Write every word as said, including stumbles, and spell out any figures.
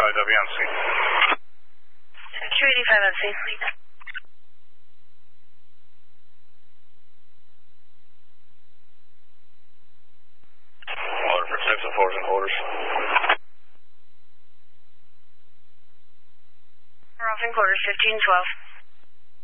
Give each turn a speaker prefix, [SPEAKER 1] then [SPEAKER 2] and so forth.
[SPEAKER 1] eighty-five W on scene.
[SPEAKER 2] two eighty-five on scene.
[SPEAKER 1] Order for six and fours and quarters.
[SPEAKER 2] We're off in quarters, fifteen twelve.